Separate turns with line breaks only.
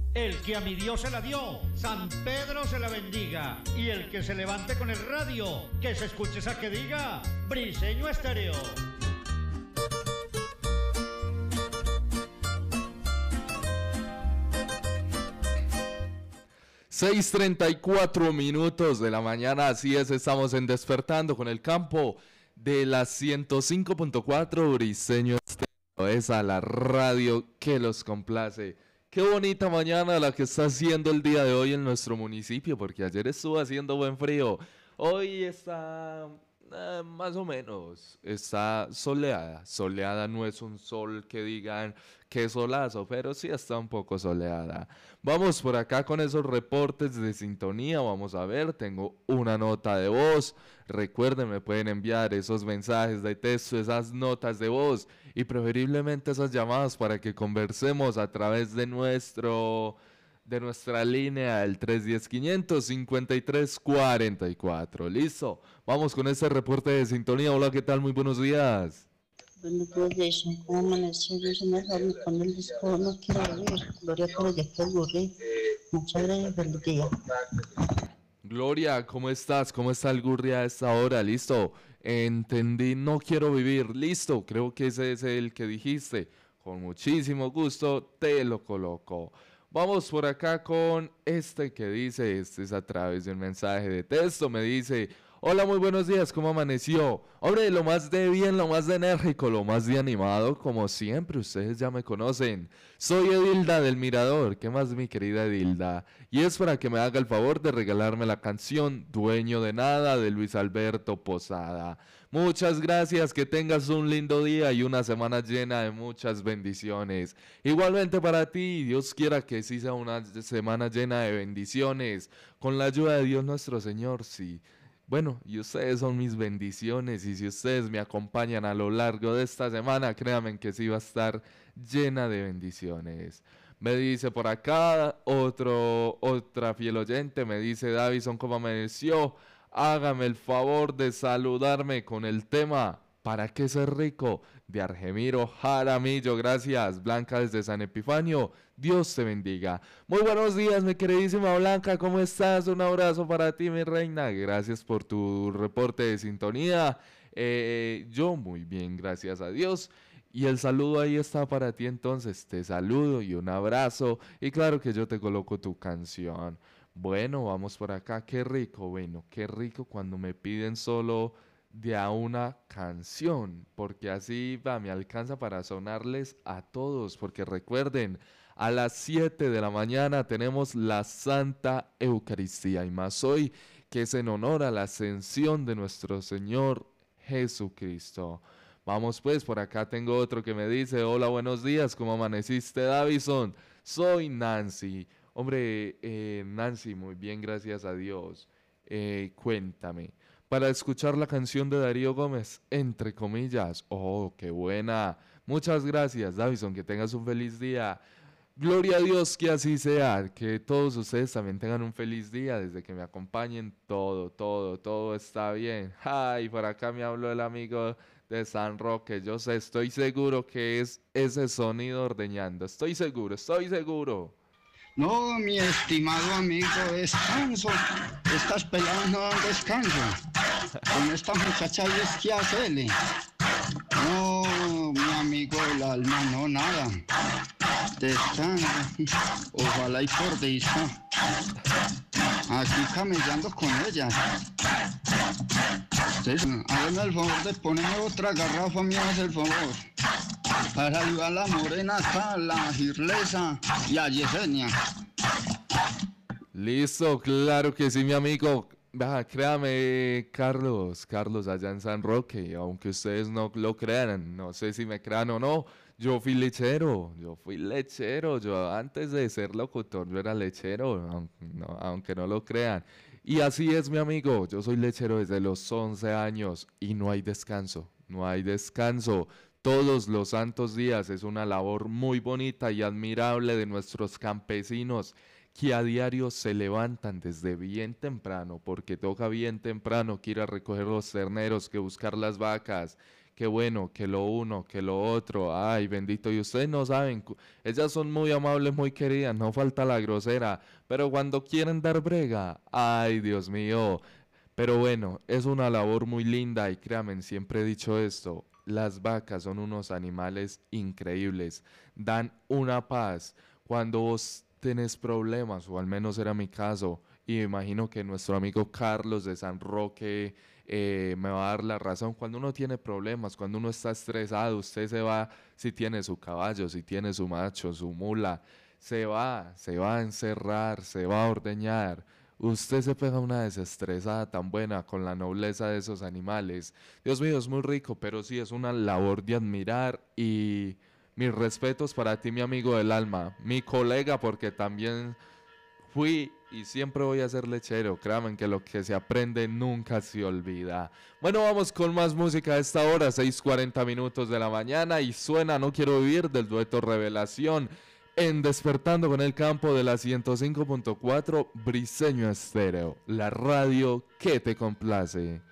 El que a mi Dios se la dio, San Pedro se la bendiga. Y el que se levante con el radio, que se escuche esa que diga, Briseño Estéreo.
6:34 de la mañana, así es, estamos en Despertando con el campo de la 105.4 Briseño Estéreo, esa la radio que los complace. Qué bonita mañana la que está haciendo el día de hoy en nuestro municipio, porque ayer estuvo haciendo buen frío. Hoy está más o menos, está soleada. Soleada no es un sol que digan que solazo, pero sí está un poco soleada. Vamos por acá con esos reportes de sintonía. Vamos a ver, tengo una nota de voz. Recuerden, me pueden enviar esos mensajes de texto, esas notas de voz y preferiblemente esas llamadas para que conversemos a través de nuestra línea, el 310-553-44. Listo, vamos con este reporte de sintonía. Hola, ¿qué tal? Muy buenos días.
Buenos días, Jason. ¿Cómo amaneció? Yo se me sale con el disco, no quiero vivir. Gloria por el que aburrí. Muchas gracias, feliz día.
Gloria, ¿cómo estás? ¿Cómo está el Gurri a esta hora? Listo, entendí, no quiero vivir. Listo, creo que ese es el que dijiste. Con muchísimo gusto te lo coloco. Vamos por acá con este que dice, este es a través de un mensaje de texto, me dice: hola, muy buenos días, ¿cómo amaneció? Hombre, lo más de bien, lo más de enérgico, lo más de animado, como siempre, ustedes ya me conocen. Soy Edilda del Mirador, ¿qué más, mi querida Edilda? Y es para que me haga el favor de regalarme la canción Dueño de Nada de Luis Alberto Posada. Muchas gracias, que tengas un lindo día y una semana llena de muchas bendiciones. Igualmente para ti, Dios quiera que sí sea una semana llena de bendiciones. Con la ayuda de Dios nuestro Señor, sí. Bueno, y ustedes son mis bendiciones, y si ustedes me acompañan a lo largo de esta semana, créanme que sí va a estar llena de bendiciones. Me dice por acá otra fiel oyente, me dice: Davison, ¿cómo amaneció? Hágame el favor de saludarme con el tema ¿Para qué ser rico? De Argemiro Jaramillo. Gracias, Blanca, desde San Epifanio. Dios te bendiga. Muy buenos días, mi queridísima Blanca, ¿cómo estás? Un abrazo para ti, mi reina. Gracias por tu reporte de sintonía. Yo muy bien, gracias a Dios. Y el saludo ahí está para ti, entonces te saludo y un abrazo. Y claro que yo te coloco tu canción. Bueno, vamos por acá. Qué rico, bueno, qué rico cuando me piden solo de a una canción, porque así me alcanza para sonarles a todos, porque recuerden, a las 7 de la mañana tenemos la Santa Eucaristía, y más hoy, que es en honor a la ascensión de nuestro Señor Jesucristo. Vamos pues, por acá tengo otro que me dice: hola, buenos días, ¿cómo amaneciste, Davison? Soy Nancy. Hombre, Nancy, muy bien, gracias a Dios. Cuéntame, para escuchar la canción de Darío Gómez, entre comillas. Oh, qué buena. Muchas gracias, Davison, que tengas un feliz día. Gloria a Dios que así sea, que todos ustedes también tengan un feliz día, desde que me acompañen, todo está bien. Ay, por acá me habló el amigo de San Roque, yo sé, estoy seguro que es ese sonido ordeñando, estoy seguro.
No, mi estimado amigo, descanso. Estas peladas no dan descanso. Con esta muchacha y es que hacerle. No, mi amigo del alma, no, nada. Descansa. Ojalá y por dicha. Aquí camellando con ella. Ustedes, háganme el favor de ponerme otra garrafa, me hace el favor. Para ayudar a la morena acá, la girlesa y a Yesenia.
Listo, claro que sí, mi amigo. Créame, Carlos, allá en San Roque, aunque ustedes no lo crean, no sé si me crean o no, yo fui lechero, yo antes de ser locutor, yo era lechero, aunque no lo crean. Y así es, mi amigo, yo soy lechero desde los 11 años y no hay descanso. Todos los santos días es una labor muy bonita y admirable de nuestros campesinos, que a diario se levantan desde bien temprano, porque toca bien temprano que ir a recoger los terneros, que buscar las vacas, qué bueno, que lo uno, que lo otro, ay, bendito, y ustedes no saben, ellas son muy amables, muy queridas, no falta la grosera, pero cuando quieren dar brega, ay, Dios mío, pero bueno, es una labor muy linda y créanme, siempre he dicho esto, las vacas son unos animales increíbles, dan una paz. Cuando vos tenés problemas, o al menos era mi caso, y me imagino que nuestro amigo Carlos de San Roque me va a dar la razón, cuando uno tiene problemas, cuando uno está estresado, usted se va, si tiene su caballo, si tiene su macho, su mula, se va a encerrar, se va a ordeñar. Usted se pega una desestresada tan buena con la nobleza de esos animales. Dios mío, es muy rico, pero sí es una labor de admirar y mis respetos para ti, mi amigo del alma, mi colega, porque también fui y siempre voy a ser lechero. Créanme que lo que se aprende nunca se olvida. Bueno, vamos con más música a esta hora, 6:40 minutos de la mañana, y suena No Quiero Vivir del dueto Revelación en Despertando con el Campo de la 105.4 Briseño Estéreo, la radio que te complace.